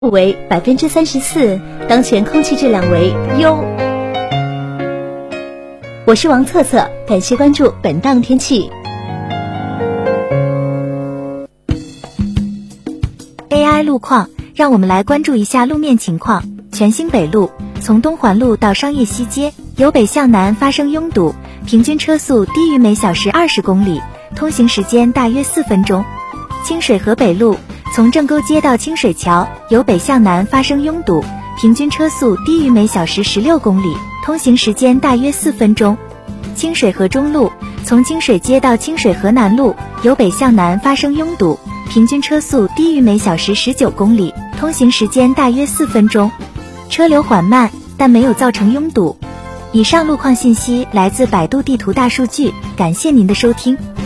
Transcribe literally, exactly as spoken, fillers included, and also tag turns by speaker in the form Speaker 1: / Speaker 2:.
Speaker 1: 为百分之三十四，当前空气质量为优。我是王策策，感谢关注本档天气。
Speaker 2: A I 路况，让我们来关注一下路面情况。全兴北路从东环路到商业西街，由北向南发生拥堵，平均车速低于每小时二十公里，通行时间大约四分钟。清水河北路从正沟街到清水桥，由北向南发生拥堵，平均车速低于每小时十六公里，通行时间大约四分钟。清水河中路从清水街到清水河南路，由北向南发生拥堵，平均车速低于每小时十九公里，通行时间大约四分钟。车流缓慢，但没有造成拥堵。以上路况信息来自百度地图大数据，感谢您的收听。